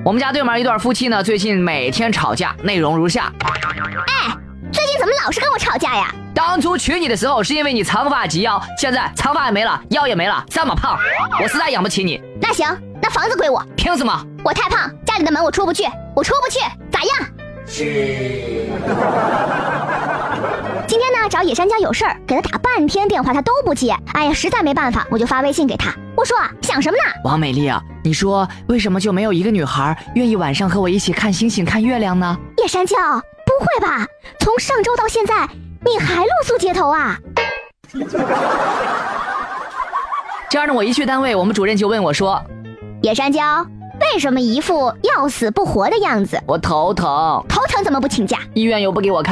我们家对面一对夫妻呢，最近每天吵架，内容如下。 哎，最近怎么老是跟我吵架呀？ 当初娶你的时候是因为你长发及腰，现在长发也没了，腰也没了，这么胖，我实在养不起你。 那行，那房子归我。 凭什么？ 我太胖，家里的门我出不去，咋样？今天呢，找野山椒有事儿，给他打半天电话他都不接，哎呀，实在没办法，我就发微信给他，我说想什么呢？ 王美丽啊，你说为什么就没有一个女孩愿意晚上和我一起看星星看月亮呢？ 野山椒，不会吧？从上周到现在，你还露宿街头啊？ 这样呢，我一去单位，我们主任就问我说， 野山椒，为什么一副要死不活的样子？ 我头疼， 头疼怎么不请假？ 医院又不给我看。